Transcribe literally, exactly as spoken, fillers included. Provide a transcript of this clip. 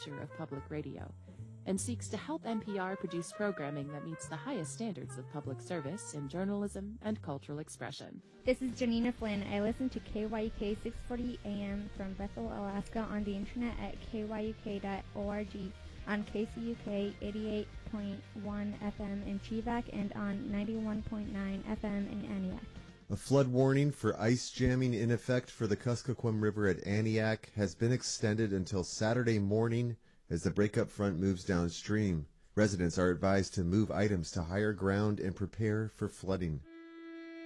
future of public radio, and seeks to help N P R produce programming that meets the highest standards of public service in journalism and cultural expression. This is Janina Flynn. I listen to K Y U K six forty A M from Bethel, Alaska on the internet at K Y U K dot org, on K C U K eighty-eight point one F M in Chivak, and on ninety-one point nine F M in Aniak. A flood warning for ice jamming in effect for the Kuskokwim River at Aniak has been extended until Saturday morning as the breakup front moves downstream. Residents are advised to move items to higher ground and prepare for flooding.